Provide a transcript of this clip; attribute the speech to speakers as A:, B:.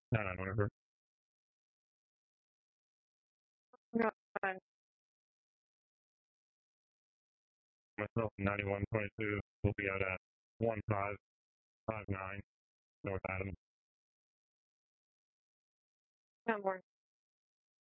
A: whatever.
B: No, fine.
A: Myself, 9122 will be out at 1559 North Adams.
B: Not more.